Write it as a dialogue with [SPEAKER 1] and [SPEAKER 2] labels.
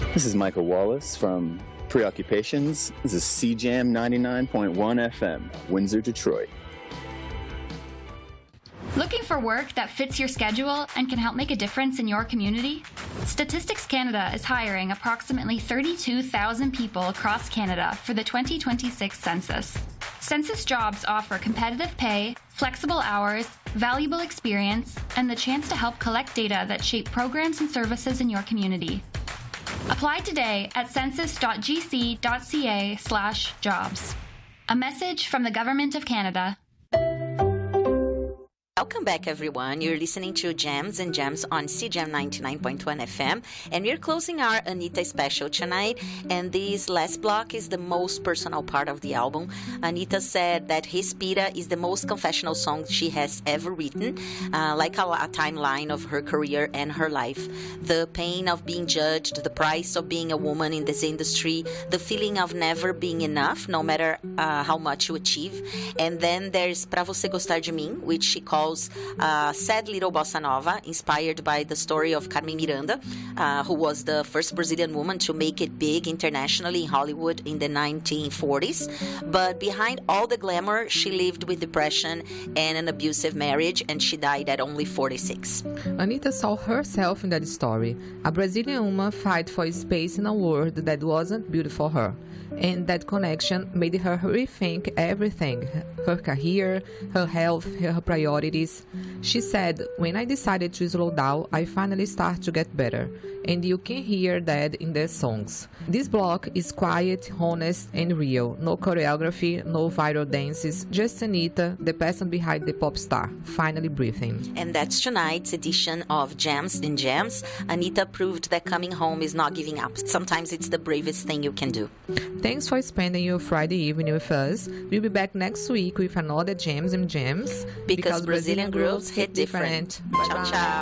[SPEAKER 1] This is Michael Wallace from Preoccupations. This is CJAM 99.1 FM, Windsor, Detroit.
[SPEAKER 2] Looking for work that fits your schedule and can help make a difference in your community? Statistics Canada is hiring approximately 32,000 people across Canada for the 2026 census. Census jobs offer competitive pay, flexible hours, valuable experience, and the chance to help collect data that shape programs and services in your community. Apply today at census.gc.ca/jobs. A message from the Government of Canada.
[SPEAKER 3] Welcome back, everyone. You're listening to Jams and Jams on CJAM 99.1 FM, and we're closing our Anitta special tonight, and this last block is the most personal part of the album. Anitta said that Respira is the most confessional song she has ever written, like a timeline of her career and her life. The pain of being judged, the price of being a woman in this industry, the feeling of never being enough, no matter how much you achieve. And then there's Pra Você Gostar de Mim, which she calls sad little bossa nova, inspired by the story of Carmen Miranda, who was the first Brazilian woman to make it big internationally in Hollywood in the 1940s. But behind all the glamour, she lived with depression and an abusive marriage, and she died at only 46.
[SPEAKER 4] Anitta saw herself in that story, a Brazilian woman fight for space in a world that wasn't built for her. And that connection made her rethink everything, her career, her health, her priorities. She said, "When I decided to slow down, I finally started to get better." And you can hear that in their songs. This block is quiet, honest, and real. No choreography, no viral dances, just Anitta, the person behind the pop star, finally breathing.
[SPEAKER 3] And that's tonight's edition of Jams and Jams. Anitta proved that coming home is not giving up. Sometimes it's the bravest thing you can do.
[SPEAKER 4] Thanks for spending your Friday evening with us. We'll be back next week with another Jams and Jams.
[SPEAKER 3] Because Brazilian grooves hit different. Ciao, ciao.